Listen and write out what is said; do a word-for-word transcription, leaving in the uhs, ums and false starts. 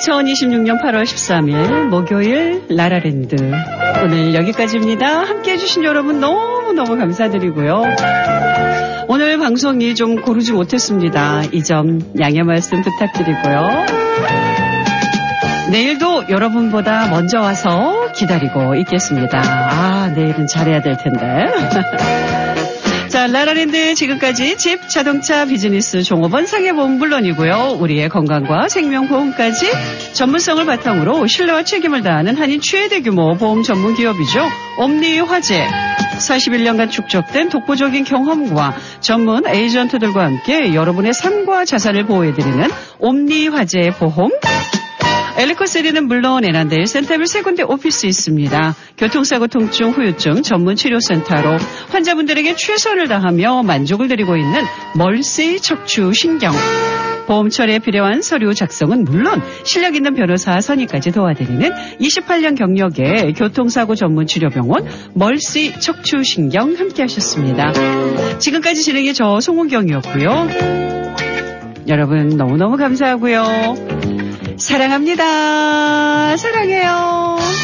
이천이십육년 팔월 십삼일 목요일 라라랜드 오늘 여기까지입니다. 함께해 주신 여러분 너무너무 감사드리고요. 오늘 방송이 좀 고르지 못했습니다. 이 점 양해 말씀 부탁드리고요. 내일도 여러분보다 먼저 와서 기다리고 있겠습니다. 아, 내일은 잘해야 될 텐데. 자, 라라랜드 지금까지 집, 자동차, 비즈니스, 종업원, 상해보험 물론이고요. 우리의 건강과 생명보험까지 전문성을 바탕으로 신뢰와 책임을 다하는 한인 최대 규모 보험 전문 기업이죠. 옴니화재. 사십일년간 축적된 독보적인 경험과 전문 에이전트들과 함께 여러분의 삶과 자산을 보호해드리는 옴니화재 보험. 엘리코세리는 물론 에난데일 센터빌 세 군데 오피스 있습니다. 교통사고 통증 후유증 전문 치료센터로 환자분들에게 최선을 다하며 만족을 드리고 있는 멀시 척추신경. 보험 처리에 필요한 서류 작성은 물론 실력 있는 변호사 선임까지 도와드리는 이십팔년 경력의 교통사고 전문 치료병원 멀시 척추신경 함께 하셨습니다. 지금까지 진행의 저 송은경이었고요. 여러분 너무너무 감사하고요. 사랑합니다. 사랑해요.